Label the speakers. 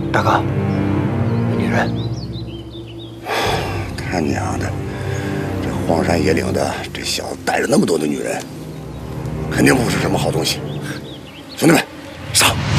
Speaker 1: 大哥，那女人，
Speaker 2: 他娘的，这荒山野岭的，这小子带着那么多的女人，肯定不是什么好东西。兄弟们，上！